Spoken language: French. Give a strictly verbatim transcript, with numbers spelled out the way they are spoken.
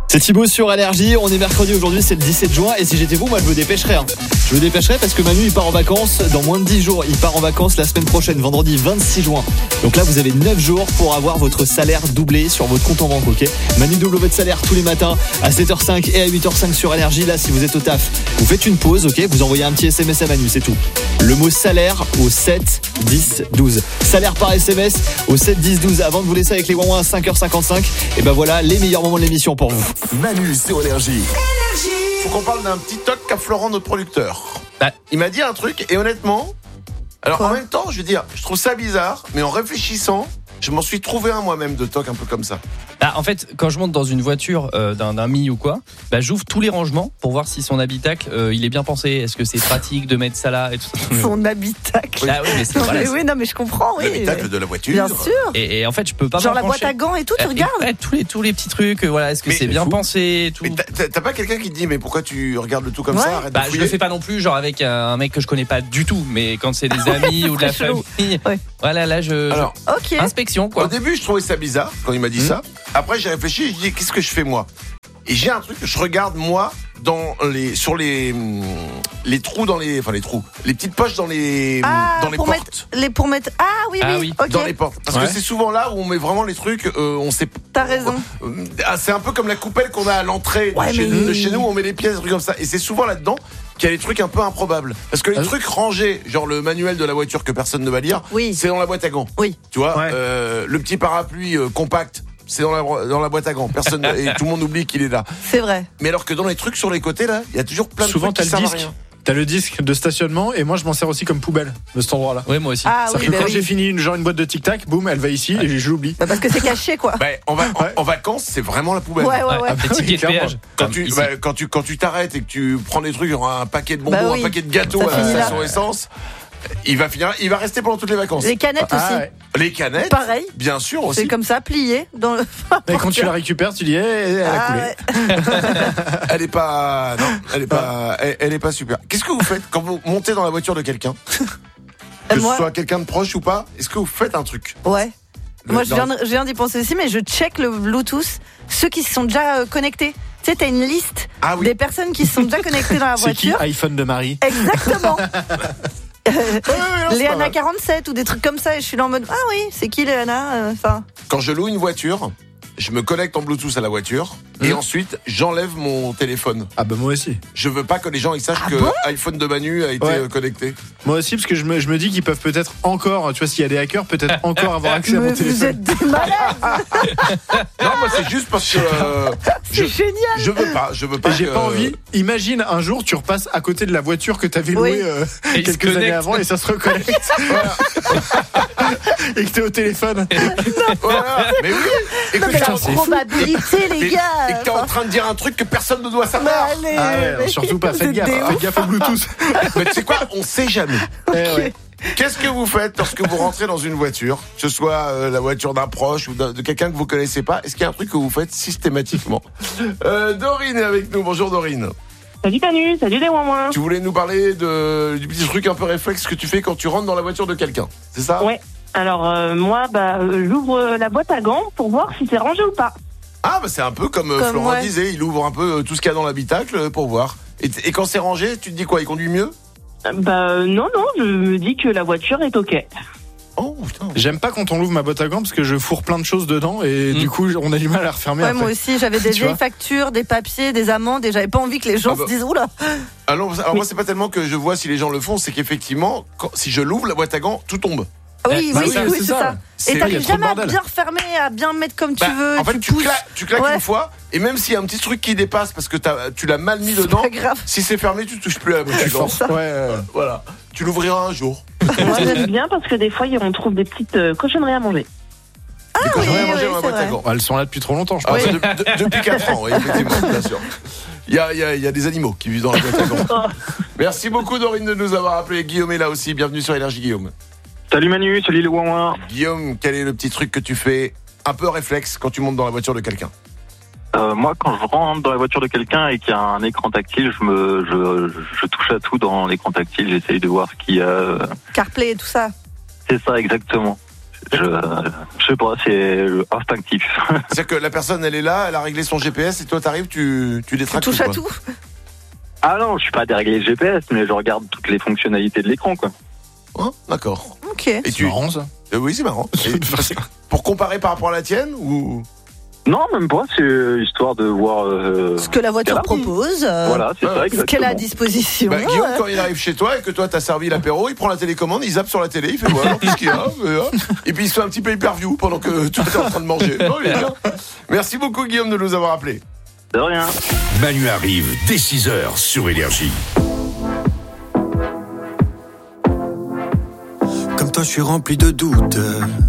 C'est Thibaut sur Énergie, on est mercredi aujourd'hui, c'est le dix-sept juin et si j'étais vous, moi je me dépêcherais. Hein. Je me dépêcherais parce que Manu il part en vacances dans moins de dix jours, il part en vacances la semaine prochaine, vendredi vingt-six juin. Donc là vous avez neuf jours pour avoir votre salaire doublé sur votre compte en banque, ok ? Manu double votre salaire tous les matins à sept heures cinq et à huit heures cinq sur Énergie. Là si vous êtes au taf, vous faites une pause, ok ? Vous envoyez un petit S M S à Manu, c'est tout. Le mot salaire au sept dix douze. Salaire par S M S au sept dix douze. Avant de vous laisser avec les ouin-ouin à cinq heures cinquante-cinq, et ben voilà les meilleurs moments de l'émission pour vous. Manu sur Énergie. Faut qu'on parle d'un petit toc qu'a Florent, notre producteur. Bah. Il m'a dit un truc et honnêtement, alors Quoi ? en même temps, je veux dire, je trouve ça bizarre, mais en réfléchissant, je m'en suis trouvé un moi-même de toc un peu comme ça. Bah, en fait, quand je monte dans une voiture euh, d'un ami ou quoi, bah, j'ouvre tous les rangements pour voir si son habitacle euh, il est bien pensé. Est-ce que c'est pratique de mettre ça là et tout ça. Son habitacle. Ah oui, mais c'est Non, voilà, mais c'est- oui, non, mais je comprends, oui. L'habitacle de la voiture. Bien sûr. Et, et en fait, je peux pas Genre la m'enclencher. boîte à gants et tout, tu Euh, regardes et- ouais, tous les tous les petits trucs. euh, Voilà, est-ce que Mais c'est c'est bien fou. pensé et tout. Mais t'as, t'as- t'as pas quelqu'un qui te dit, mais pourquoi tu regardes le tout comme Ouais. ça ? Arrête Bah, de je fouiller. le fais pas non plus, genre avec un mec que je connais pas du tout, mais quand c'est des amis ou de la très chelou. famille, Ouais. voilà, là je, Alors, Ok. je- inspection quoi. au début, je trouvais ça bizarre quand il m'a dit ça. Après, j'ai réfléchi, je dis, qu'est-ce que je fais moi ? Et j'ai un truc que je regarde moi dans les sur les hum, les trous dans les enfin les trous, les petites poches dans les Ah, dans les pour portes. mettre les pour mettre Ah oui Ah oui. oui, OK. Dans les portes. Parce Ouais. que c'est souvent là où on met vraiment les trucs, euh, on sait. T'as raison. Euh, ah, c'est un peu comme la coupelle qu'on a à l'entrée Ouais, de, chez, mais- de chez nous, on met les pièces, des trucs comme ça. Et c'est souvent là-dedans qu'il y a des trucs un peu improbables. Parce que les Ah. trucs rangés, genre le manuel de la voiture que personne ne va lire, Oui. c'est dans la boîte à gants. Oui. Tu vois, Ouais. euh, le petit parapluie euh, compact, c'est dans la, dans la boîte à gants. Personne et tout le monde oublie qu'il est là. C'est vrai. Mais alors que dans les trucs sur les côtés là, il y a toujours plein de Souvent, trucs t'as qui le servent à disque. rien. T'as le disque de stationnement et moi je m'en sers aussi comme poubelle de cet endroit-là. Ouais, moi aussi. Ah Ça oui, fait que bah quand oui. j'ai fini une, genre une boîte de tic tac, boum, elle va ici et je l'oublie. Bah, parce que c'est caché quoi. Bah, en, va- en- Ouais. en vacances, c'est vraiment la poubelle. Ouais ouais ouais. Ouais, les oui, tickets de clairement. péage. Quand Comme tu, ici. bah, quand tu quand tu t'arrêtes et que tu prends des trucs, genre un paquet de bonbons, Bah oui. un paquet de gâteaux Ça à la finit là. station essence, il va finir, il va rester pendant toutes les vacances. Les canettes Ah, aussi. ouais. Les canettes, Pareil. bien sûr aussi. C'est comme ça plié dans le Et quand tu la récupères, tu dis, eh, eh, elle a Ah, coulé. ouais. Elle est pas, non, elle est pas, elle, elle est pas super. Qu'est-ce que vous faites quand vous montez dans la voiture de quelqu'un, que ce Moi- soit quelqu'un de proche ou pas? Est-ce que vous faites un truc? Ouais. Le- Moi, je dans- viens, de- je viens d'y penser aussi, mais je check le Bluetooth, ceux qui se sont déjà euh, connectés. Tu sais, t'as une liste Ah oui. des personnes qui se sont déjà connectées dans la C'est qui voiture. iPhone de Marie. Exactement. Euh, Ouais, ouais, ouais, non, c'est pas Léana mal. quarante-sept ou des trucs comme ça, et je suis là en mode ah oui, c'est qui Léana euh, Enfin, Quand je loue une voiture, je me connecte en Bluetooth à la voiture et Mmh. ensuite j'enlève mon téléphone. Ah bah moi aussi. Je veux pas que les gens ils sachent Ah que bon iPhone de Manu a été Ouais. euh, connecté. Moi aussi parce que je me, je me dis qu'ils peuvent peut-être encore, tu vois, s'il y a des hackers, peut-être encore avoir accès à mais mon vous téléphone. êtes des malades. Non, moi c'est juste parce que euh, je, C'est génial. je veux pas, je veux pas. Et j'ai que- pas envie. Imagine un jour tu repasses à côté de la voiture que t'avais louée Oui. euh, Et il se quelques années connecte. avant et ça se reconnecte. Et que t'es au téléphone. Voilà. Mais oui. Et que Non, mais t'es la en- probabilité, les et- gars. et que t'es en train de dire un truc que personne ne doit Mais savoir. allez, Ah ouais, mais surtout pas, vous faites êtes gaffe, des faites ouf. gaffe au Bluetooth. Mais tu sais quoi, on sait jamais. Eh ouais. Qu'est-ce que vous faites lorsque vous rentrez dans une voiture, que ce soit euh, la voiture d'un proche ou d'un- de quelqu'un que vous connaissez pas? Est-ce qu'il y a un truc que vous faites systématiquement? euh, Dorine est avec nous. Bonjour Dorine. Salut Manu, salut les ouin-ouin. Tu voulais nous parler de, du petit truc un peu réflexe que tu fais quand tu rentres dans la voiture de quelqu'un, c'est ça? Ouais. Alors euh, moi, bah, euh, j'ouvre la boîte à gants pour voir si c'est rangé ou pas. Ah bah c'est un peu comme, euh, Comme, Florent ouais. disait, il ouvre un peu euh, tout ce qu'il y a dans l'habitacle euh, pour voir. Et, t- et quand c'est rangé, tu te dis quoi? Il conduit mieux? Euh, Bah euh, non, non, je me dis que la voiture est ok. Oh putain. J'aime pas quand on ouvre ma boîte à gants parce que je fourre plein de choses dedans et Mm. du coup on a du mal à la refermer Ouais, après. moi aussi, j'avais des Tu vieilles vois factures, des papiers, des amendes, et j'avais pas envie que les gens Ah bah. se disent oula. Alors, alors moi c'est pas tellement que je vois si les gens le font, c'est qu'effectivement, quand- si je l'ouvre la boîte à gants, tout tombe. Ah oui, Bah oui, oui, oui, c'est c'est ça. ça. C'est- Et il y a t'arrives trop de jamais à bordel. bien refermer, à bien mettre comme tu Bah, veux. en fait, tu tu, pousses. claques, tu claques Ouais. une fois, et même s'il y a un petit truc qui dépasse parce que t'as- tu l'as mal mis C'est dedans, pas grave. si c'est fermé, tu touches plus à la boîte à Tu gants. forces. Ouais, euh, Voilà. Tu l'ouvriras un jour. Moi j'aime bien parce que des fois on trouve des petites euh, cochonneries à manger. Des oui, cochonneries à oui, manger dans la c'est boîte à vrai. gants. elles sont là depuis trop longtemps, je Ah, pense. ça, de- de- depuis quatre ans, oui, effectivement, bien sûr. Il y a, il y a- il y a des animaux qui vivent dans la boîte à gants. Merci beaucoup Dorine de nous avoir appelé. Guillaume est là aussi. Bienvenue sur Énergie Guillaume. Salut Manu, salut les ouin-ouin. Guillaume, quel est le petit truc que tu fais un peu réflexe quand tu montes dans la voiture de quelqu'un? Euh, moi, quand je rentre dans la voiture de quelqu'un et qu'il y a un écran tactile, je me, je, je touche à tout dans l'écran tactile. J'essaye de voir ce qu'il y a. CarPlay et tout ça. C'est ça exactement. Je, je sais pas, c'est instinctif. C'est-à-dire que la personne, elle est là, elle a réglé son G P S et toi, t'arrives, tu, tu Tu détraques touches tout, à quoi. tout. Ah non, je suis pas déréglé le G P S, mais je regarde toutes les fonctionnalités de l'écran, quoi. Hein, d'accord. Ok. Et C'est tu... marrant ça. Euh, oui, c'est marrant. Et- pour comparer par rapport à la tienne ou Non, même pas, c'est histoire de voir... Euh... Ce que la voiture Voilà. propose. euh, Voilà, c'est ouais, ça, Ce qu'elle a à exactement. disposition. bah, Guillaume, euh, quand il arrive chez toi et que toi t'as servi l'apéro, il prend la télécommande, il zappe sur la télé, il fait voilà, qu'est-ce qu'il y a, voilà. Et puis il se fait un petit pay-per-view pendant que tu es en train de manger. Non, il est bien. Merci beaucoup Guillaume de nous avoir appelés. De rien. Manu arrive dès six heures sur Énergie. Comme toi, je suis rempli de doutes.